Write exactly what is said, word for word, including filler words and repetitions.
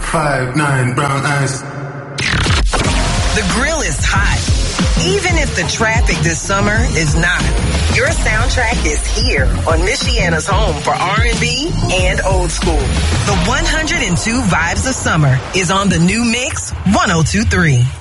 five, nine, brown eyes. The grill is hot, even if the traffic this summer is not. Your soundtrack is here on Michiana's home for R and B and old school. The one hundred two Vibes of Summer is on the new Mix one oh two point three.